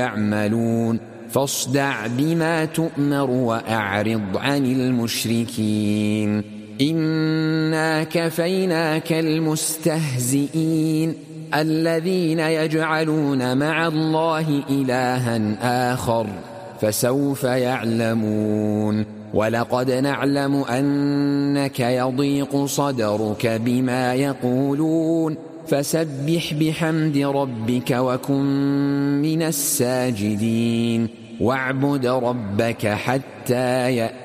يعملون فاصدع بما تؤمر وأعرض عن المشركين إنا كفيناك المستهزئين الذين يجعلون مع الله إلها آخر فسوف يعلمون ولقد نعلم أنك يضيق صدرك بما يقولون فسبح بحمد ربك وكن من الساجدين واعبد ربك حتى يأتي